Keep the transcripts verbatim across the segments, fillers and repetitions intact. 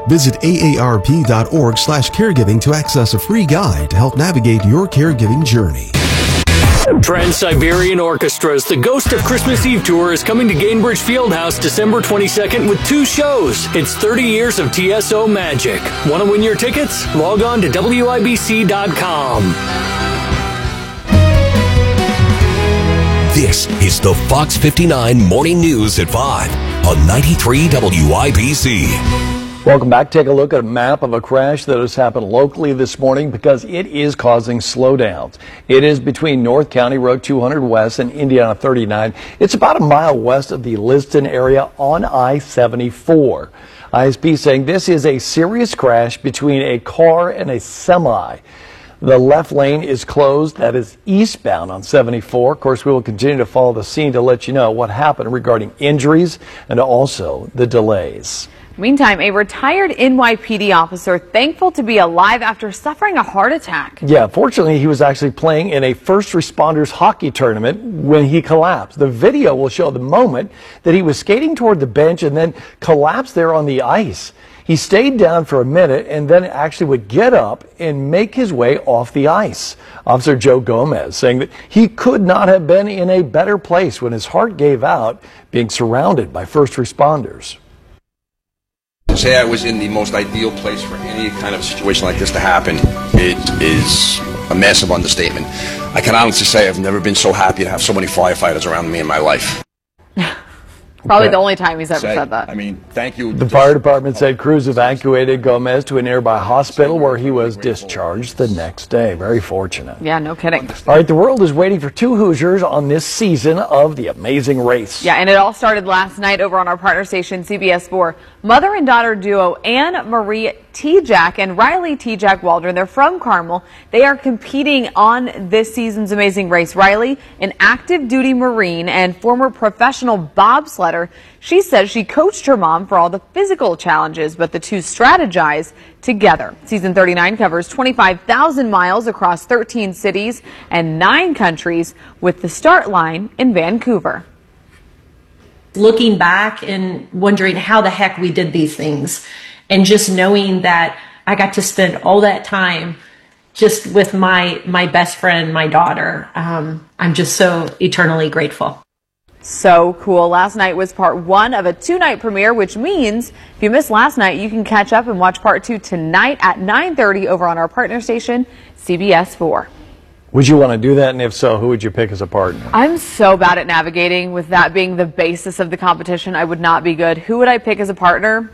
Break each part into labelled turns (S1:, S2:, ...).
S1: Visit A A R P dot org slash caregiving to access a free guide to help navigate your caregiving journey.
S2: Trans-Siberian Orchestra's The Ghost of Christmas Eve Tour is coming to Gainbridge Fieldhouse December twenty-second with two shows. It's thirty years of T S O magic. Want to win your tickets? Log on to W I B C dot com.
S3: This is the Fox fifty-nine Morning News at five on ninety-three W I B C.
S4: Welcome back. Take a look at a map of a crash that has happened locally this morning because it is causing slowdowns. It is between North County Road two hundred West and Indiana thirty-nine. It's about a mile west of the Liston area on I seventy-four. I S P saying this is a serious crash between a car and a semi. The left lane is closed. That is eastbound on seventy-four. Of course, we will continue to follow the scene to let you know what happened regarding injuries and also the delays.
S5: Meantime, a retired N Y P D officer thankful to be alive after suffering a heart attack.
S4: Yeah, fortunately, he was actually playing in a first responders hockey tournament when he collapsed. The video will show the moment that he was skating toward the bench and then collapsed there on the ice. He stayed down for a minute and then actually would get up and make his way off the ice. Officer Joe Gomez saying that he could not have been in a better place when his heart gave out, being surrounded by first responders.
S6: To say I was in the most ideal place for any kind of situation like this to happen, it is a massive understatement. I can honestly say I've never been so happy to have so many firefighters around me in my life.
S5: Probably the only time he's ever
S6: Say,
S5: said that.
S6: I mean, thank you.
S4: The fire department said crews evacuated Gomez to a nearby hospital where he was discharged the next day. Very fortunate.
S5: Yeah, no kidding.
S4: All right, the world is waiting for two Hoosiers on this season of The Amazing Race.
S5: Yeah, and it all started last night over on our partner station, C B S four. Mother and daughter duo Anne Marie T-Jack and Riley T-Jack Waldron, they're from Carmel. They are competing on this season's Amazing Race. Riley, an active duty Marine and former professional bobsledder, she says she coached her mom for all the physical challenges, but the two strategize together. Season thirty-nine covers twenty-five thousand miles across thirteen cities and nine countries with the start line in Vancouver.
S7: Looking back and wondering how the heck we did these things, and just knowing that I got to spend all that time just with my my best friend, my daughter. Um, I'm just so eternally grateful.
S5: So cool. Last night was part one of a two-night premiere, which means if you missed last night, you can catch up and watch part two tonight at nine thirty over on our partner station, C B S four.
S4: Would you want to do that? And if so, who would you pick as a partner?
S5: I'm so bad at navigating. With that being the basis of the competition, I would not be good. Who would I pick as a partner?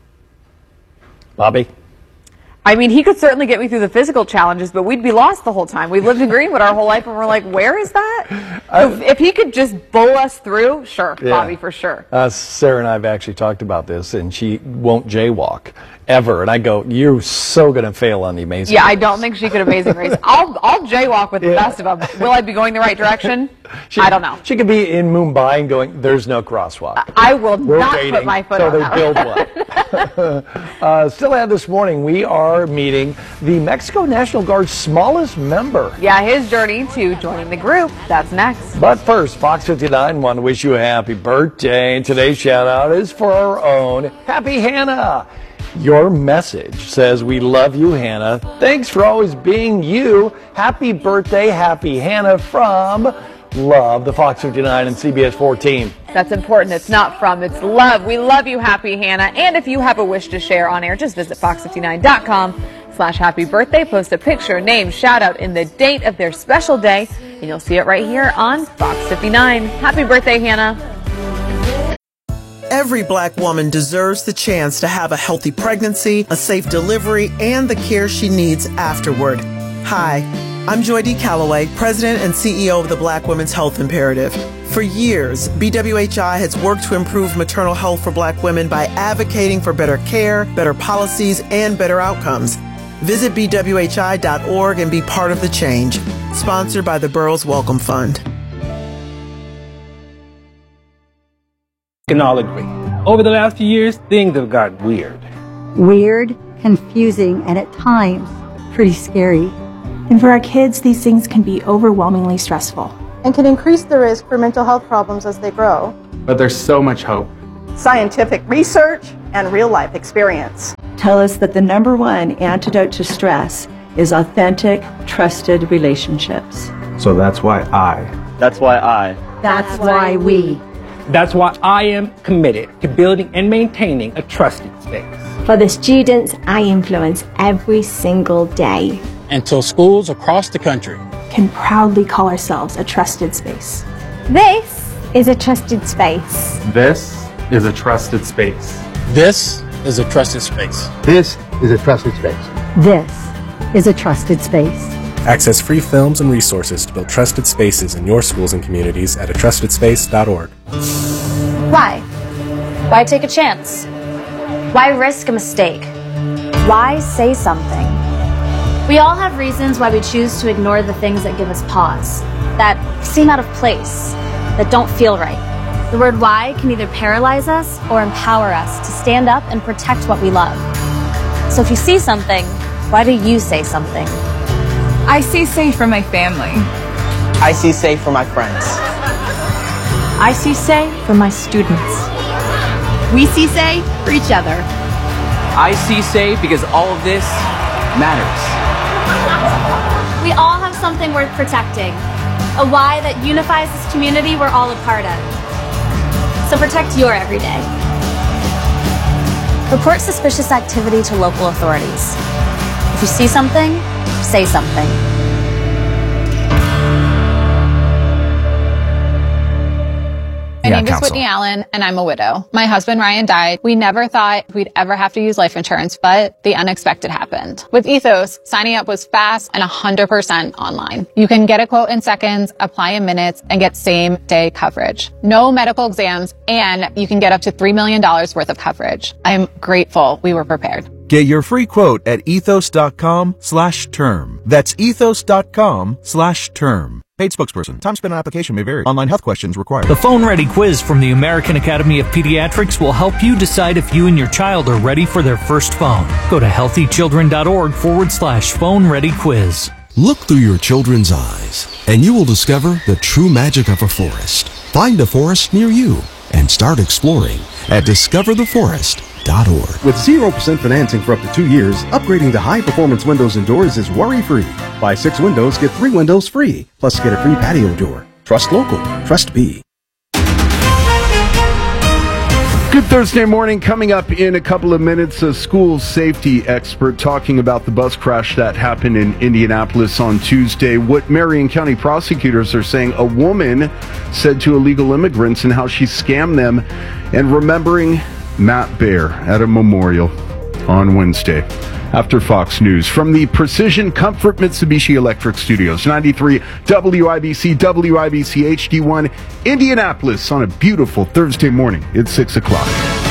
S4: Bobby?
S5: I mean, he could certainly get me through the physical challenges, but we'd be lost the whole time. We've lived in Greenwood our whole life, and we're like, where is that? So if he could just bowl us through, sure, yeah. Bobby, for sure.
S4: Uh, Sarah and I have actually talked about this, and she won't jaywalk ever. And I go, you're so going to fail on the Amazing
S5: Yeah,
S4: Race.
S5: I don't think she could Amazing Race. I'll, I'll jaywalk with the yeah. best of them. Will I be going the right direction?
S4: She,
S5: I don't know.
S4: She could be in Mumbai and going, there's no crosswalk.
S5: Uh, I will
S4: We're
S5: not
S4: waiting
S5: put my foot
S4: so
S5: on
S4: they
S5: that
S4: build one. uh, still ahead this morning, we are meeting the Mexico National Guard's smallest member.
S5: Yeah, his journey to joining the group. That's next.
S4: But first, Fox fifty-nine want to wish you a happy birthday. And today's shout out is for our own Happy Hannah. Your message says, we love you, Hannah. Thanks for always being you. Happy birthday, Happy Hannah from Love, the Fox fifty-nine and C B S four team.
S5: That's important. It's not from, it's love. We love you, Happy Hannah. And if you have a wish to share on air, just visit fox fifty-nine dot com slash happy birthday. Post a picture, name, shout out, and the date of their special day, and you'll see it right here on Fox fifty-nine. Happy birthday, Hannah.
S8: Every Black woman deserves the chance to have a healthy pregnancy, a safe delivery, and the care she needs afterward. Hi, I'm Joy D. Calloway, President and C E O of the Black Women's Health Imperative. For years, B W H I has worked to improve maternal health for Black women by advocating for better care, better policies, and better outcomes. Visit B W H I dot org and be part of the change. Sponsored by the Burroughs Welcome Fund.
S9: We can all agree. Over the last few years, things have gotten weird.
S10: Weird, confusing, and at times, pretty scary.
S11: And for our kids, these things can be overwhelmingly stressful.
S12: And can increase the risk for mental health problems as they grow.
S9: But there's so much hope.
S12: Scientific research and real-life experience.
S13: tell us that the number one antidote to stress is authentic, trusted relationships.
S14: So that's why I.
S15: That's why I.
S10: That's why we.
S9: That's why I am committed to building and maintaining a trusted space.
S16: For the students I influence every single day.
S17: Until schools across the country
S11: can proudly call ourselves a trusted space.
S16: This is a trusted space.
S14: This is a trusted space.
S17: This is a trusted space.
S18: This is a trusted space.
S10: This is a trusted space.
S19: Access free films and resources to build trusted spaces in your schools and communities at a trusted space dot org.
S20: Why? Why take a chance? Why risk a mistake? Why say something? We all have reasons why we choose to ignore the things that give us pause, that seem out of place, that don't feel right. The word why can either paralyze us or empower us to stand up and protect what we love. So if you see something, why do you say something?
S21: I see safe for my family.
S22: I see safe for my friends.
S11: I see say for my students.
S23: We see say for each other.
S24: I see say because all of this matters.
S20: We all have something worth protecting. A why that unifies this community we're all a part of. So protect your everyday. Report suspicious activity to local authorities. If you see something, say something.
S25: My name is Whitney Allen, and I'm a widow. My husband, Ryan, died. We never thought we'd ever have to use life insurance, but the unexpected happened. With Ethos, signing up was fast and one hundred percent online. You can get a quote in seconds, apply in minutes, and get same-day coverage. No medical exams, and you can get up to three million dollars worth of coverage. I'm grateful we were prepared.
S26: Get your free quote at ethos.com slash term. That's ethos.com slash term. Paid spokesperson. Time spent on application may vary. Online health questions required.
S2: The Phone Ready quiz from the American Academy of Pediatrics will help you decide if you and your child are ready for their first phone. Go to healthychildren.org forward slash phone ready quiz.
S1: Look through your children's eyes, and you will discover the true magic of a forest. Find a forest near you and start exploring at discover the forest dot org.
S27: With zero percent financing for up to two years, upgrading to high-performance windows and doors is worry-free. Buy six windows, get three windows free. Plus, get a free patio door. Trust local. Trust B.
S28: Good Thursday morning. Coming up in a couple of minutes, a school safety expert talking about the bus crash that happened in Indianapolis on Tuesday. What Marion County prosecutors are saying a woman said to illegal immigrants and how she scammed them, and remembering Matt Baer at a memorial on Wednesday. After Fox News, from the Precision Comfort Mitsubishi Electric Studios, ninety-three W I B C, W I B C H D one, Indianapolis, on a beautiful Thursday morning. It's six o'clock.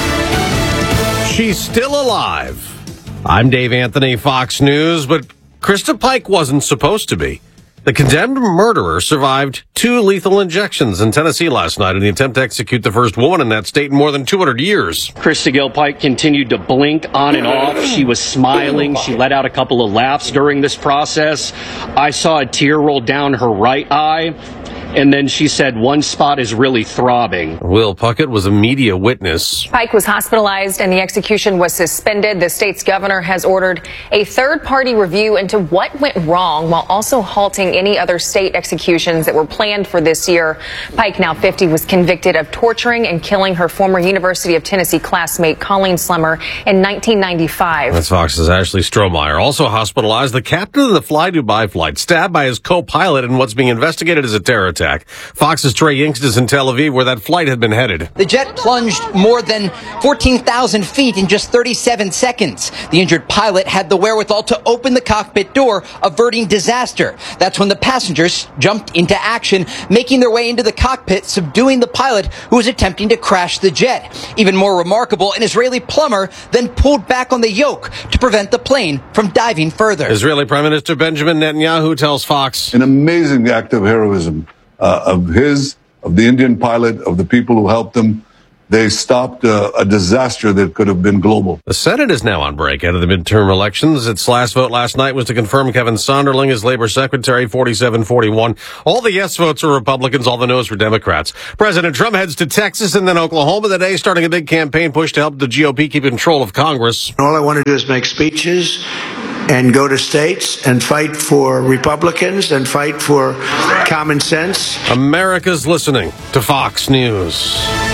S29: She's still alive. I'm Dave Anthony, Fox News, but Krista Pike wasn't supposed to be. The condemned murderer survived two lethal injections in Tennessee last night in the attempt to execute the first woman in that state in more than two hundred years.
S30: Krista Gil Pike continued to blink on and off. She was smiling. She let out a couple of laughs during this process. I saw a tear roll down her right eye. And then she said one spot is really throbbing.
S29: Will Puckett was a media witness.
S31: Pike was hospitalized and the execution was suspended. The state's governor has ordered a third-party review into what went wrong while also halting any other state executions that were planned for this year. Pike, now fifty, was convicted of torturing and killing her former University of Tennessee classmate Colleen Slemmer in nineteen ninety-five.
S29: That's Fox's Ashley Strohmeyer. Also hospitalized, the captain of the Fly Dubai flight, stabbed by his co-pilot in what's being investigated as a terror attack. Fox's Trey Yingst is in Tel Aviv, where that flight had been headed.
S32: The jet plunged more than fourteen thousand feet in just thirty-seven seconds. The injured pilot had the wherewithal to open the cockpit door, averting disaster. That's when the passengers jumped into action, making their way into the cockpit, subduing the pilot who was attempting to crash the jet. Even more remarkable, an Israeli plumber then pulled back on the yoke to prevent the plane from diving further.
S29: Israeli Prime Minister Benjamin Netanyahu tells Fox,
S33: an amazing act of heroism. Uh, of his, of the Indian pilot, of the people who helped him.
S3: they stopped a, a disaster that could have been global.
S29: The Senate is now on break out of the midterm elections. Its last vote last night was to confirm Kevin Sonderling as Labor Secretary, forty-seven forty-one. All the yes votes were Republicans, all the no's were Democrats. President Trump heads to Texas and then Oklahoma today, starting a big campaign push to help the G O P keep control of Congress.
S4: All I want to do is make speeches and go to states and fight for Republicans and fight for common sense.
S29: America's listening to Fox News.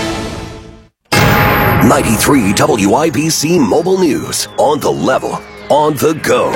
S5: ninety-three W I B C Mobile News. On the level, on the go.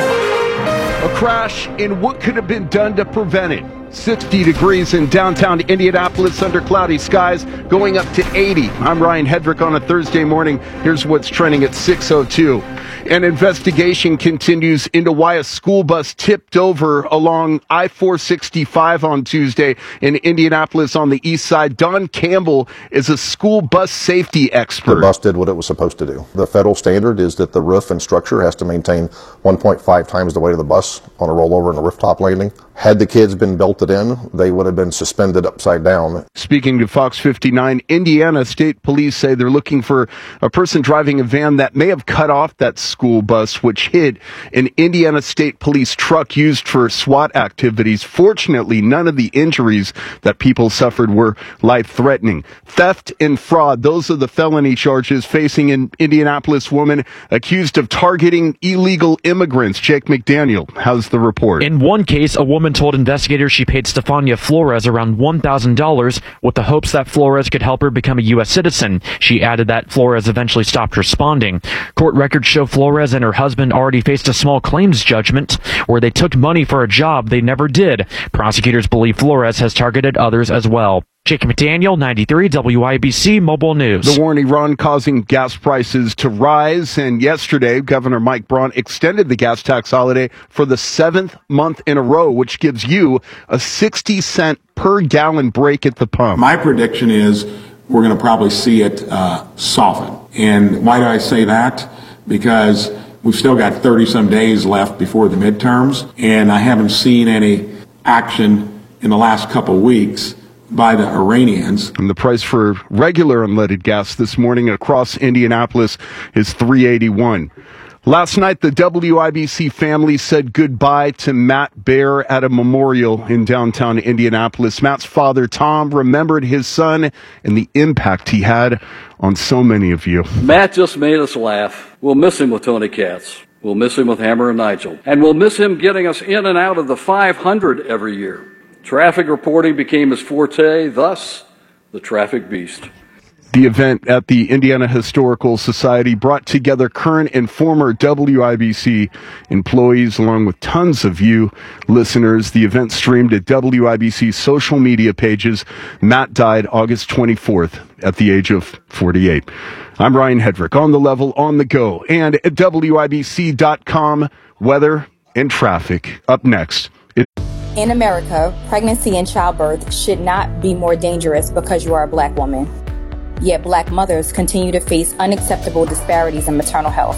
S28: A crash in what could have been done to prevent it. sixty degrees in downtown Indianapolis under cloudy skies, going up to eighty. I'm Ryan Hedrick on a Thursday morning. Here's what's trending at six oh two. An investigation continues into why a school bus tipped over along I four sixty-five on Tuesday in Indianapolis on the east side. Don Campbell is a school bus safety expert.
S6: The bus did what it was supposed to do. The federal standard is that the roof and structure has to maintain one point five times the weight of the bus on a rollover and a rooftop landing. Had the kids been belted in, they would have been suspended upside down.
S28: Speaking to Fox fifty-nine, Indiana State Police say they're looking for a person driving a van that may have cut off that school bus, which hit an Indiana State Police truck used for SWAT activities. Fortunately, none of the injuries that people suffered were life-threatening. Theft and fraud, those are the felony charges facing an Indianapolis woman accused of targeting illegal immigrants. Jake McDaniel has the report.
S7: In one case, a woman told investigators she paid Stefania Flores around one thousand dollars with the hopes that Flores could help her become a U S citizen. She added that Flores eventually stopped responding. Court records show Flores and her husband already faced a small claims judgment where they took money for a job they never did. Prosecutors believe Flores has targeted others as well. Jake McDaniel, ninety-three W I B C Mobile News.
S28: The war in Iran causing gas prices to rise, and yesterday, Governor Mike Braun extended the gas tax holiday for the seventh month in a row, which gives you a sixty cent per gallon break at the pump.
S8: My prediction is we're going to probably see it uh, soften. And why do I say that? Because we've still got thirty-some days left before the midterms, and I haven't seen any action in the last couple of weeks by the Iranians.
S28: And the price for regular unleaded gas this morning across Indianapolis is three eighty-one. Last night, the W I B C family said goodbye to Matt Baer at a memorial in downtown Indianapolis. Matt's father, Tom, remembered his son and the impact he had on so many of you.
S9: Matt just made us laugh. We'll miss him with Tony Katz. We'll miss him with Hammer and Nigel. And we'll miss him getting us in and out of the five hundred every year. Traffic reporting became his forte, thus the traffic beast.
S28: The event at the Indiana Historical Society brought together current and former W I B C employees along with tons of you listeners. The event streamed at W I B C's social media pages. Matt died August twenty-fourth at the age of forty-eight. I'm Ryan Hedrick, on the level, on the go, and at W I B C dot com, weather and traffic. Up next. It-
S12: In America, pregnancy and childbirth should not be more dangerous because you are a black woman. Yet black mothers continue to face unacceptable disparities in maternal health.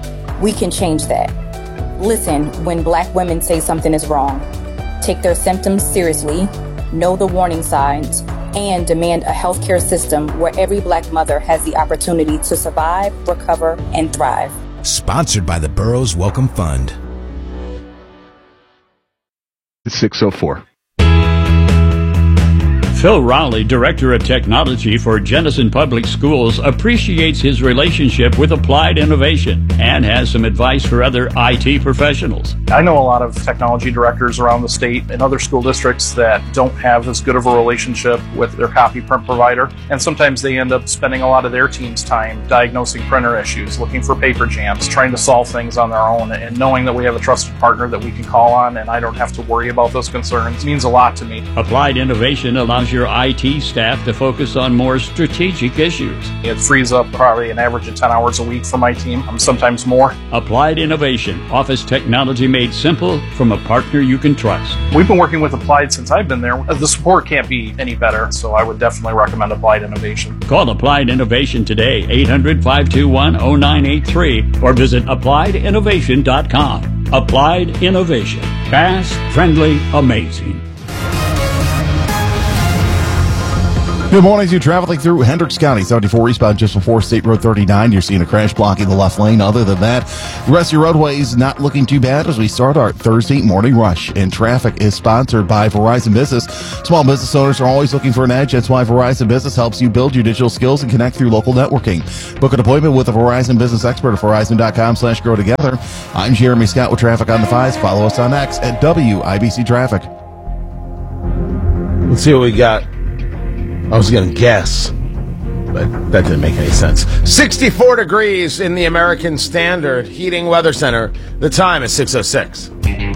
S12: We can change that. Listen when black women say something is wrong. Take their symptoms seriously, know the warning signs, and demand a healthcare system where every black mother has the opportunity to survive, recover, and thrive.
S13: Sponsored by the Burroughs Welcome Fund.
S28: six oh four.
S14: Phil Rowley, Director of Technology for Jenison Public Schools, appreciates his relationship with Applied Innovation and has some advice for other I T professionals.
S15: I know a lot of technology directors around the state and other school districts that don't have as good of a relationship with their copy print provider, and sometimes they end up spending a lot of their team's time diagnosing printer issues, looking for paper jams, trying to solve things on their own, and knowing that we have a trusted partner that we can call on and I don't have to worry about those concerns means a lot to me.
S14: Applied Innovation allows your I T staff to focus on more strategic issues.
S15: It frees up probably an average of ten hours a week for my team, sometimes more.
S14: Applied Innovation, office technology made simple from a partner you can trust.
S15: We've been working with Applied since I've been there. The support can't be any better, so I would definitely recommend Applied Innovation.
S14: Call Applied Innovation today, eight hundred, five two one, oh nine eight three, or visit applied innovation dot com. Applied Innovation. Fast, friendly, amazing.
S10: Good morning to you traveling through Hendricks County, seventy-four eastbound just before State Road thirty-nine. You're seeing a crash blocking the left lane. Other than that, the rest of your roadways not looking too bad as we start our Thursday morning rush. And traffic is sponsored by Verizon Business. Small business owners are always looking for an edge. That's why Verizon Business helps you build your digital skills and connect through local networking. Book an appointment with a Verizon Business expert at Verizon.com slash grow together. I'm Jeremy Scott with Traffic on the Fives. Follow us on X at W I B C Traffic.
S11: Let's see what we got. I was going to guess, but that didn't make any sense. sixty-four degrees in the American Standard Heating Weather Center. The time is six oh six.